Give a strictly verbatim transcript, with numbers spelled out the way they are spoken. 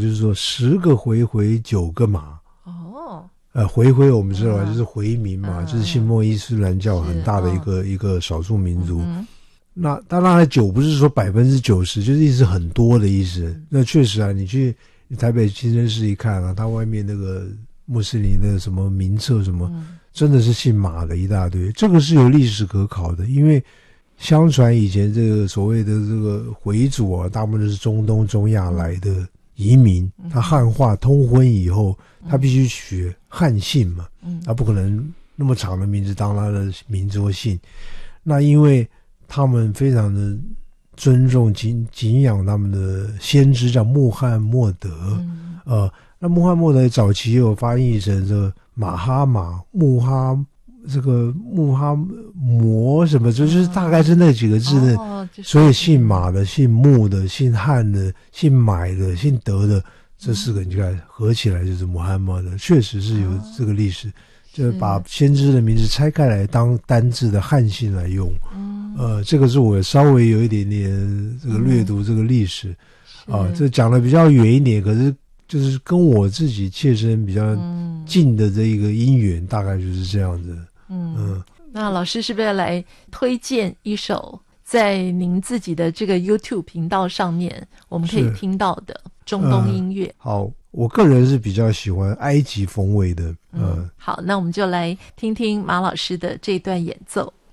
就是说十个回回九个马。哦，呃，回回我们知道、嗯、就是回民嘛、嗯，就是信奉伊斯兰教很大的一个、哦、一个少数民族。嗯、那当然九不是说百分之九十，就是意思很多的意思。嗯、那确实啊，你去台北清真寺一看啊，它外面那个穆斯林的什么名册什么。嗯，真的是姓马的一大堆，这个是有历史可考的，因为相传以前这个所谓的这个回族啊，大部分都是中东中亚来的移民，他汉化通婚以后，他必须取汉姓嘛，他不可能那么长的名字当他的名字或姓。那因为他们非常的尊重敬敬仰他们的先知叫穆罕默德，呃，那穆罕默德早期有翻译成这个马哈马、穆哈这个穆哈摩什么，就是大概是那几个字的。哦，所以姓马的、姓穆的、姓汉的、姓买的、姓德的这四个，你看合起来就是穆罕默德，确实是有这个历史，就把先知的名字拆开来当单字的汉姓来用。呃，这个是我稍微有一点点这个略读这个历史啊，这讲的比较远一点，可是。就是跟我自己切身比较近的这一个因缘、嗯、大概就是这样子。嗯嗯， 那老师是不是要来推荐一首在您自己的这个 YouTube 频道上面我们可以听到的中东音乐、呃、 好，我个人是比较喜欢埃及风味的。 嗯，好，那我们就来听听马老师的这段演奏。